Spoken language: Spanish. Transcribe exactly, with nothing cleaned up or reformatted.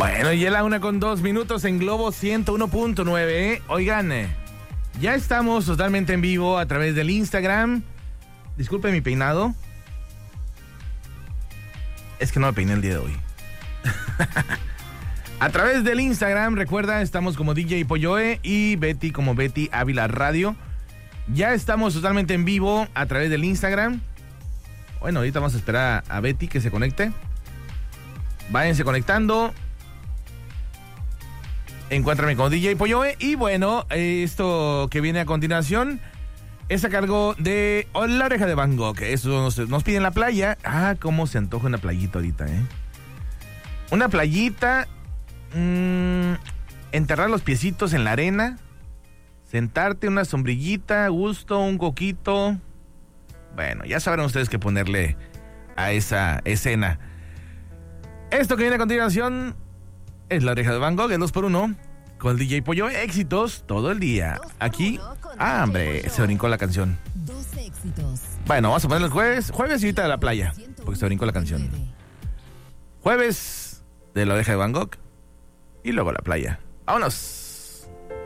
Bueno, y es la una con dos minutos en Globo ciento uno punto nueve. ¿eh? Oigan, eh, ya estamos totalmente en vivo a través del Instagram. Disculpe mi peinado. Es que no me peiné el día de hoy. A través del Instagram, recuerda, estamos como D J Polloe y Betty como Betty Ávila Radio. Ya estamos totalmente en vivo a través del Instagram. Bueno, ahorita vamos a esperar a, a Betty que se conecte. Váyanse conectando. Encuéntrame con D J Polloe. Y bueno, esto que viene a continuación es a cargo de La Oreja de Van Gogh. Eso nos, nos piden la playa. Ah, cómo se antoja una playita ahorita, ¿eh? Una playita. Mmm, enterrar los piecitos en la arena. Sentarte, una sombrillita, a gusto, un coquito. Bueno, ya sabrán ustedes qué ponerle a esa escena. Esto que viene a continuación es La Oreja de Van Gogh, el dos por uno, con el D J Pollo. Éxitos todo el día. Aquí, ah, hombre, se brincó la canción. Bueno, vamos a ponerlo el jueves. Jueves y ahorita de la playa, porque se brincó la canción. Jueves de La Oreja de Van Gogh y luego la playa. ¡Vámonos!